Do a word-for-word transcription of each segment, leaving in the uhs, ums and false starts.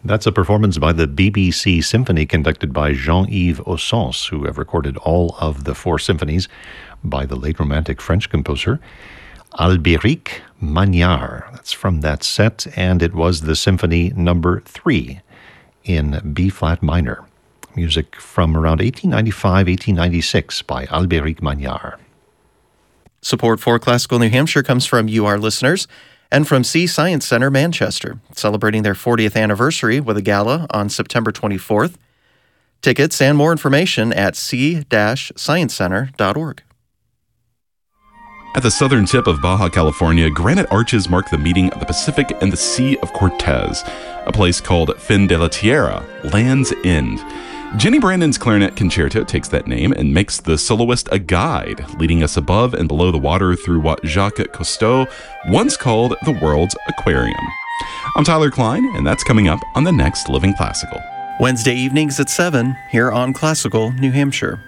That's a performance by the B B C Symphony conducted by Jean-Yves Ossens, who have recorded all of the four symphonies by the late Romantic French composer Albéric Magnard. That's from that set, and it was the symphony number three in B-flat minor. Music from around eighteen ninety-five, eighteen ninety-six by Albéric Magnard. Support for Classical New Hampshire comes from you, our listeners, and from Sea Science Centre Manchester, celebrating their fortieth anniversary with a gala on September twenty-fourth. Tickets and more information at sea dash science center dot org. At the southern tip of Baja California, granite arches mark the meeting of the Pacific and the Sea of Cortez, a place called Fin de la Tierra, Land's End. Jenny Brandon's clarinet concerto takes that name and makes the soloist a guide, leading us above and below the water through what Jacques Cousteau once called the world's aquarium. I'm Tyler Klein, and that's coming up on the next Living Classical. Wednesday evenings at seven, here on Classical New Hampshire.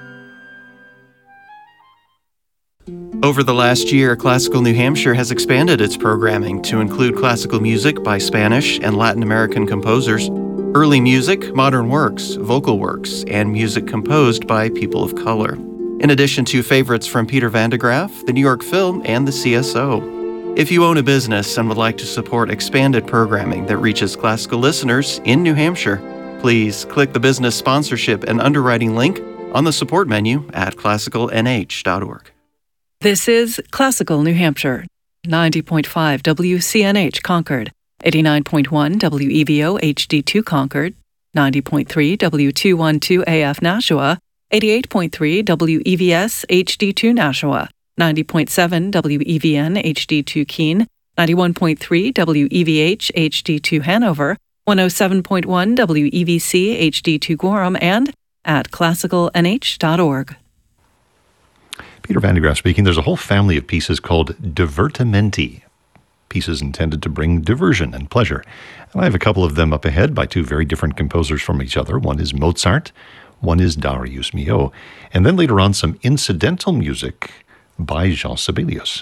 Over the last year, Classical New Hampshire has expanded its programming to include classical music by Spanish and Latin American composers, early music, modern works, vocal works, and music composed by people of color, in addition to favorites from Peter Van de Graaff, the New York Phil, and the C S O. If you own a business and would like to support expanded programming that reaches classical listeners in New Hampshire, please click the business sponsorship and underwriting link on the support menu at classical n h dot org. This is Classical New Hampshire, ninety point five W C N H Concord, eighty-nine point one W E V O H D two Concord, ninety point three W two twelve A F Nashua, eighty-eight point three W E V S H D two Nashua, ninety point seven W E V N H D two Keene, ninety-one point three W E V H H D two Hanover, one oh seven point one W E V C H D two Gorham, and at classical n h dot org. Peter Van de Graaff speaking. There's a whole family of pieces called divertimenti, pieces intended to bring diversion and pleasure. And I have a couple of them up ahead by two very different composers from each other. One is Mozart, one is Darius Milhaud. And then later on, some incidental music by Jean Sibelius.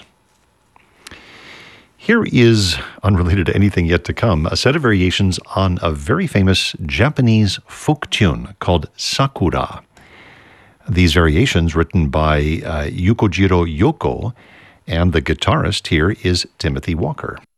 Here is, unrelated to anything yet to come, a set of variations on a very famous Japanese folk tune called Sakura. These variations written by uh, Yukojiro Yoko, and the guitarist here is Timothy Walker.